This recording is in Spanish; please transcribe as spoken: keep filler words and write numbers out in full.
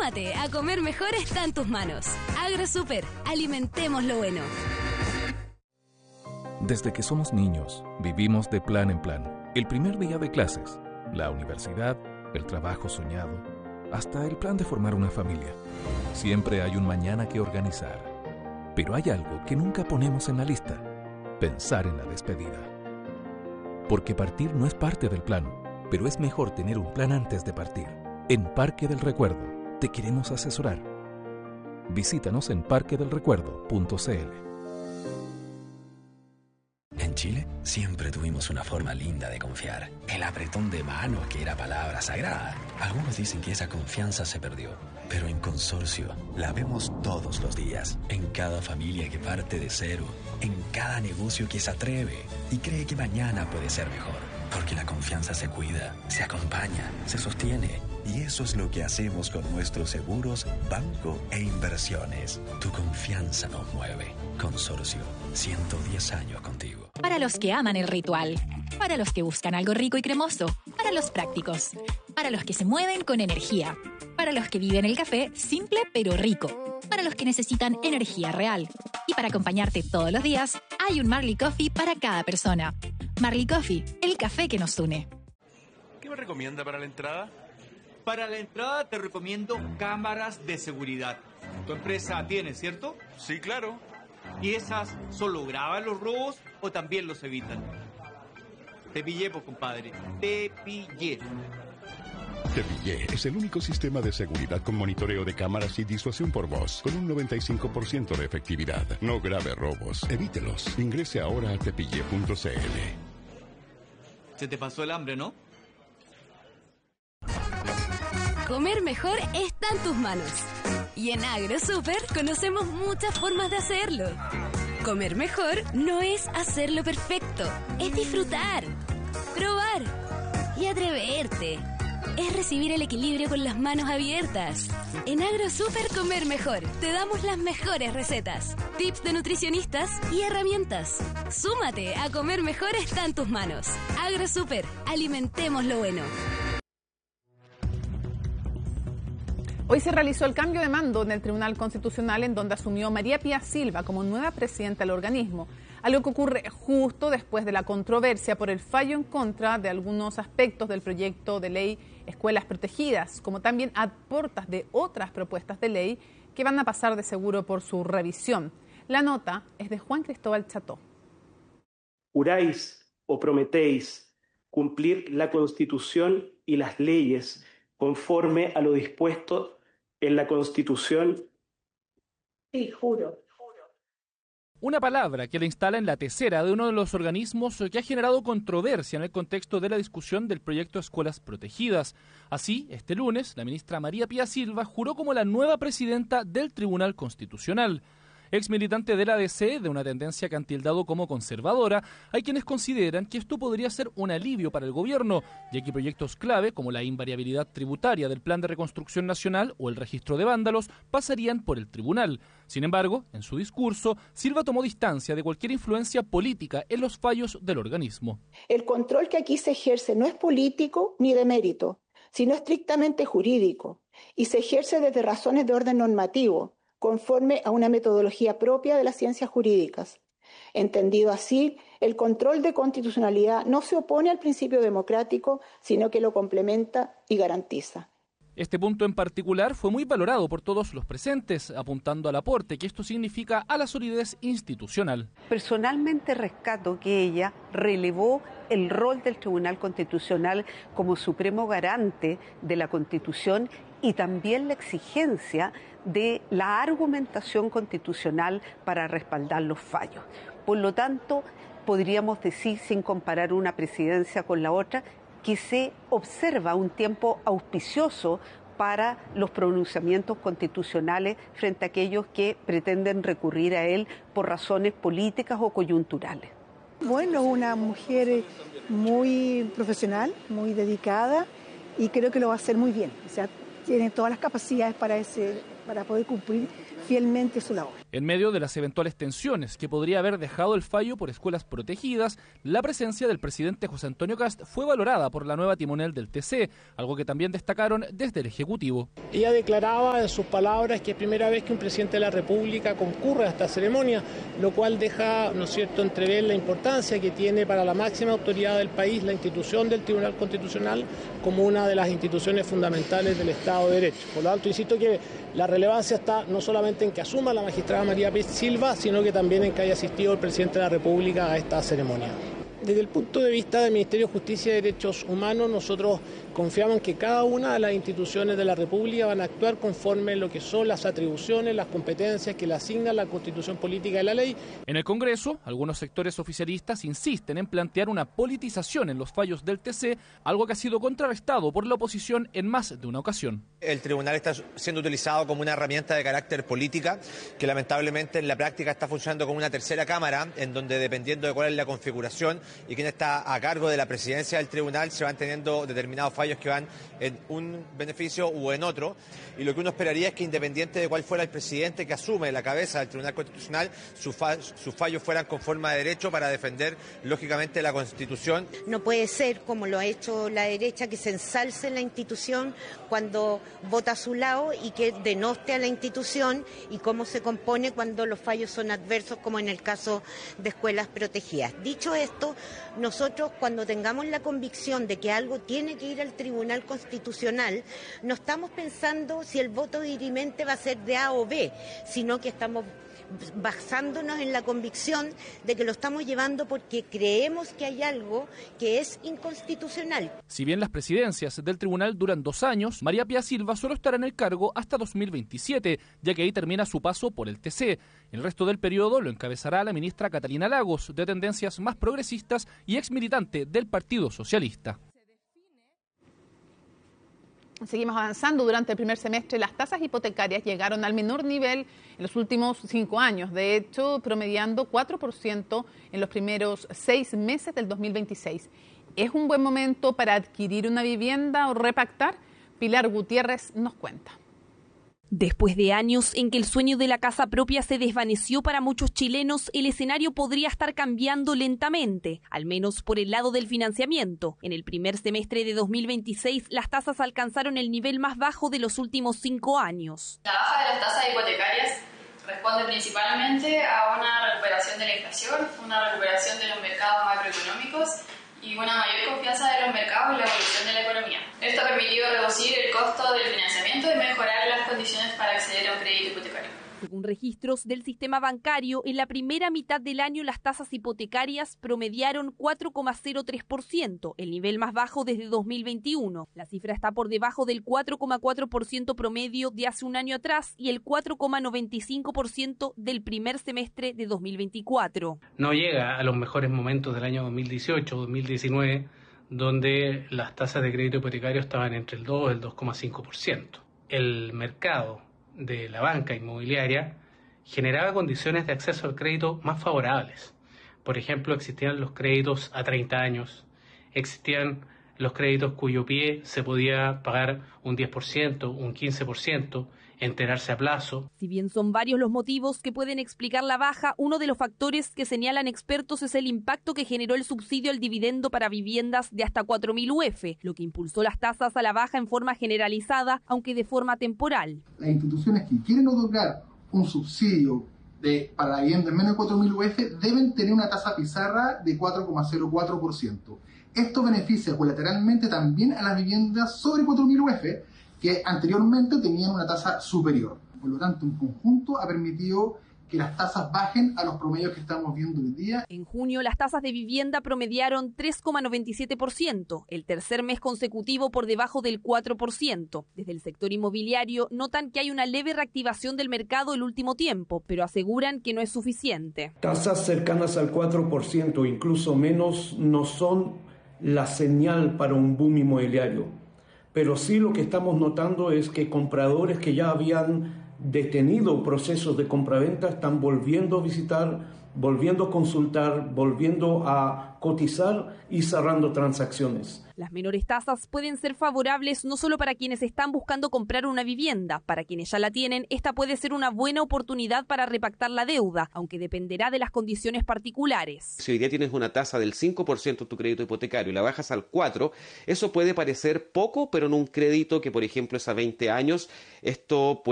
Súmate a Comer Mejor está en tus manos. AgroSuper, alimentemos lo bueno. Desde que somos niños, vivimos de plan en plan. El primer día de clases, la universidad, el trabajo soñado, hasta el plan de formar una familia. Siempre hay un mañana que organizar. Pero hay algo que nunca ponemos en la lista: pensar en la despedida. Porque partir no es parte del plan, pero es mejor tener un plan antes de partir. En Parque del Recuerdo te queremos asesorar. Visítanos en parque del recuerdo punto c l. En Chile siempre tuvimos una forma linda de confiar. El apretón de manos, que era palabra sagrada. Algunos dicen que esa confianza se perdió, pero en Consorcio la vemos todos los días. En cada familia que parte de cero, en cada negocio que se atreve y cree que mañana puede ser mejor. Porque la confianza se cuida, se acompaña, se sostiene. Y eso es lo que hacemos con nuestros seguros, banco e inversiones. Tu confianza nos mueve. Consorcio, ciento diez años contigo. Para los que aman el ritual, para los que buscan algo rico y cremoso, para los prácticos, para los que se mueven con energía, para los que viven el café simple pero rico, para los que necesitan energía real. Y para acompañarte todos los días, hay un Marley Coffee para cada persona. Marley Coffee, el café que nos une. ¿Qué me recomienda para la entrada? Para la entrada te recomiendo cámaras de seguridad. Tu empresa tiene, ¿cierto? Sí, claro. ¿Y esas solo graban los robos o también los evitan? Te pillé, pues, compadre. Te pillé. Te Pillé es el único sistema de seguridad con monitoreo de cámaras y disuasión por voz, con un noventa y cinco por ciento de efectividad. No grave robos, evítelos. Ingrese ahora a tepillé punto c l. Se te pasó el hambre, ¿no? Comer mejor está en tus manos. Y en AgroSuper conocemos muchas formas de hacerlo. Comer mejor no es hacerlo perfecto, es disfrutar, probar y atreverte. Es recibir el equilibrio con las manos abiertas. En AgroSuper Comer Mejor te damos las mejores recetas, tips de nutricionistas y herramientas. Súmate a Comer Mejor está en tus manos. AgroSuper, alimentemos lo bueno. Hoy se realizó el cambio de mando en el Tribunal Constitucional, en donde asumió María Pía Silva como nueva presidenta del organismo, algo que ocurre justo después de la controversia por el fallo en contra de algunos aspectos del proyecto de ley Escuelas Protegidas, como también a puertas de otras propuestas de ley que van a pasar de seguro por su revisión. La nota es de Juan Cristóbal Cható. Juráis o prometéis cumplir la Constitución y las leyes conforme a lo dispuesto en la Constitución. Sí, juro. Una palabra que la instala en la tesera de uno de los organismos que ha generado controversia en el contexto de la discusión del proyecto Escuelas Protegidas. Así, este lunes, la ministra María Pía Silva juró como la nueva presidenta del Tribunal Constitucional. Ex militante de la A D C, de una tendencia que han tildado como conservadora, hay quienes consideran que esto podría ser un alivio para el gobierno, ya que proyectos clave como la invariabilidad tributaria del Plan de Reconstrucción Nacional o el registro de vándalos pasarían por el tribunal. Sin embargo, en su discurso, Silva tomó distancia de cualquier influencia política en los fallos del organismo. El control que aquí se ejerce no es político ni de mérito, sino estrictamente jurídico, y se ejerce desde razones de orden normativo, conforme a una metodología propia de las ciencias jurídicas. Entendido así, el control de constitucionalidad no se opone al principio democrático, sino que lo complementa y garantiza. Este punto en particular fue muy valorado por todos los presentes, apuntando al aporte que esto significa a la solidez institucional. Personalmente rescato que ella relevó el rol del Tribunal Constitucional como supremo garante de la Constitución y también la exigencia de la argumentación constitucional para respaldar los fallos. Por lo tanto, podríamos decir, sin comparar una presidencia con la otra, que se observa un tiempo auspicioso para los pronunciamientos constitucionales frente a aquellos que pretenden recurrir a él por razones políticas o coyunturales. Bueno, una mujer muy profesional, muy dedicada y creo que lo va a hacer muy bien. O sea, tiene todas las capacidades para ese para poder cumplir fielmente su labor. En medio de las eventuales tensiones que podría haber dejado el fallo por escuelas protegidas, la presencia del presidente José Antonio Kast fue valorada por la nueva timonel del T C, algo que también destacaron desde el Ejecutivo. Ella declaraba en sus palabras que es primera vez que un presidente de la República concurre a esta ceremonia, lo cual deja, ¿no es cierto?, entrever la importancia que tiene para la máxima autoridad del país la institución del Tribunal Constitucional como una de las instituciones fundamentales del Estado de Derecho. Por lo tanto, insisto que la relevancia está no solamente en que asuma la magistrada María Pía Silva, sino que también en que haya asistido el presidente de la República a esta ceremonia. Desde el punto de vista del Ministerio de Justicia y Derechos Humanos, nosotros confiamos en que cada una de las instituciones de la República van a actuar conforme a lo que son las atribuciones, las competencias que le asigna la Constitución Política y la ley. En el Congreso, algunos sectores oficialistas insisten en plantear una politización en los fallos del T C, algo que ha sido contrarrestado por la oposición en más de una ocasión. El tribunal está siendo utilizado como una herramienta de carácter política, que lamentablemente en la práctica está funcionando como una tercera cámara, en donde dependiendo de cuál es la configuración y quién está a cargo de la presidencia del tribunal, se van teniendo determinados fallos que van en un beneficio u en otro, y lo que uno esperaría es que independiente de cuál fuera el presidente que asume la cabeza del Tribunal Constitucional, sus fa sus fallos fueran con forma de derecho para defender lógicamente la Constitución. No puede ser, como lo ha hecho la derecha, que se ensalce la institución cuando vota a su lado y que denoste a la institución y cómo se compone cuando los fallos son adversos, como en el caso de escuelas protegidas. Dicho esto, nosotros cuando tengamos la convicción de que algo tiene que ir al Tribunal Constitucional, no estamos pensando si el voto dirimente va a ser de A o B, sino que estamos basándonos en la convicción de que lo estamos llevando porque creemos que hay algo que es inconstitucional. Si bien las presidencias del tribunal duran dos años, María Pía Silva solo estará en el cargo hasta dos mil veintisiete, ya que ahí termina su paso por el T C. El resto del periodo lo encabezará la ministra Catalina Lagos, de tendencias más progresistas y ex militante del Partido Socialista. Seguimos avanzando. Durante el primer semestre, las tasas hipotecarias llegaron al menor nivel en los últimos cinco años, de hecho, promediando cuatro por ciento en los primeros seis meses del dos mil veintiséis. ¿Es un buen momento para adquirir una vivienda o repactar? Pilar Gutiérrez nos cuenta. Después de años en que el sueño de la casa propia se desvaneció para muchos chilenos, el escenario podría estar cambiando lentamente, al menos por el lado del financiamiento. En el primer semestre de dos mil veintiséis, las tasas alcanzaron el nivel más bajo de los últimos cinco años. La baja de las tasas hipotecarias responde principalmente a una recuperación de la inflación, una recuperación de los mercados macroeconómicos y una mayor confianza de los mercados en la evolución de la economía. Esto ha permitido reducir el costo del financiamiento y mejorar las condiciones para acceder a un crédito hipotecario. Según registros del sistema bancario, en la primera mitad del año las tasas hipotecarias promediaron cuatro coma cero tres por ciento, el nivel más bajo desde dos mil veintiuno. La cifra está por debajo del cuatro coma cuatro por ciento promedio de hace un año atrás y el cuatro coma noventa y cinco por ciento del primer semestre de dos mil veinticuatro. No llega a los mejores momentos del año dos mil dieciocho, dos mil diecinueve, donde las tasas de crédito hipotecario estaban entre el dos y el dos coma cinco por ciento. El mercado de la banca inmobiliaria generaba condiciones de acceso al crédito más favorables. Por ejemplo, existían los créditos a treinta años, existían los créditos cuyo pie se podía pagar un diez por ciento, un quince por ciento, enterarse a plazo. Si bien son varios los motivos que pueden explicar la baja, uno de los factores que señalan expertos es el impacto que generó el subsidio al dividendo para viviendas de hasta cuatro mil U F, lo que impulsó las tasas a la baja en forma generalizada, aunque de forma temporal. Las instituciones que quieren otorgar un subsidio de, para la vivienda de menos de cuatro mil U F deben tener una tasa pizarra de cuatro coma cero cuatro por ciento. Esto beneficia colateralmente también a las viviendas sobre cuatro mil U F, que anteriormente tenían una tasa superior. Por lo tanto, en conjunto ha permitido que las tasas bajen a los promedios que estamos viendo hoy día. En junio, las tasas de vivienda promediaron tres coma noventa y siete por ciento, el tercer mes consecutivo por debajo del cuatro por ciento. Desde el sector inmobiliario notan que hay una leve reactivación del mercado el último tiempo, pero aseguran que no es suficiente. Tasas cercanas al cuatro por ciento, incluso menos, no son la señal para un boom inmobiliario. Pero sí lo que estamos notando es que compradores que ya habían detenido procesos de compraventa están volviendo a visitar volviendo a consultar, volviendo a cotizar y cerrando transacciones. Las menores tasas pueden ser favorables no solo para quienes están buscando comprar una vivienda. Para quienes ya la tienen, esta puede ser una buena oportunidad para repactar la deuda, aunque dependerá de las condiciones particulares. Si hoy día tienes una tasa del cinco por ciento en tu crédito hipotecario y la bajas al cuatro por ciento, eso puede parecer poco, pero en un crédito que, por ejemplo, es a veinte años, esto puede